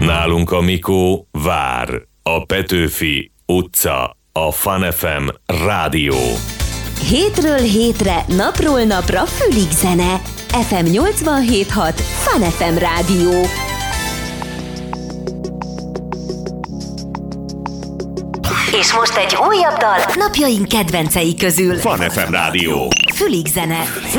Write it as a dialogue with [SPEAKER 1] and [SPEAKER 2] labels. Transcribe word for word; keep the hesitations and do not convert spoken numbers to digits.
[SPEAKER 1] Nálunk a Mikó vár. A Petőfi utca. A Fun ef em rádió.
[SPEAKER 2] Hétről hétre, napról napra fülig zene. ef em nyolcvanhét hat Fun ef em rádió. És most egy újabb dal napjaink kedvencei közül.
[SPEAKER 1] Fun ef em rádió.
[SPEAKER 2] Fülig zene.